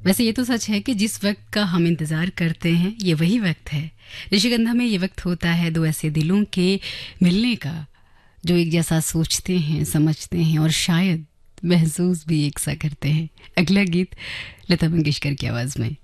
वैसे ये तो सच है कि जिस वक्त का हम इंतज़ार करते हैं ये वही वक्त है। ऋषिगंधा में ये वक्त होता है दो ऐसे दिलों के मिलने का, जो एक जैसा सोचते हैं, समझते हैं और शायद महसूस भी एक सा करते हैं। अगला गीत लता मंगेशकर की आवाज़ में।